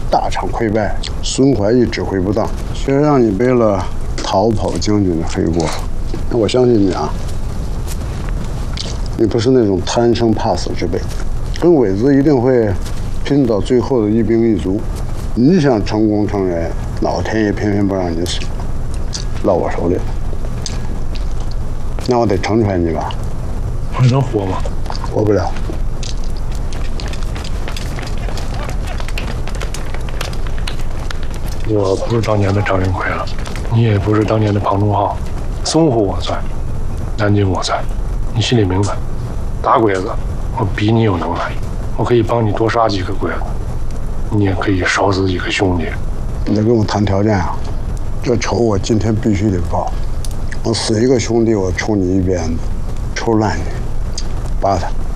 大场溃败，孙怀义指挥不当，却让你背了逃跑将军的黑锅。那我相信你啊，你不是那种贪生怕死之辈，跟鬼子一定会拼到最后的一兵一卒。你想成功成仁，老天爷偏偏不让你死，落我手里了。那我得成全你吧。 我能活吗？ 活不了。 我不是当年的张云奎了，你也不是当年的庞忠浩，淞沪我在，南京我在，你心里明白。打鬼子，我比你有能耐，我可以帮你多杀几个鬼子，你也可以烧死几个兄弟。 你得跟我谈条件啊！这仇我今天必须得报。我死一个兄弟，我抽你一鞭子，抽烂你，扒他。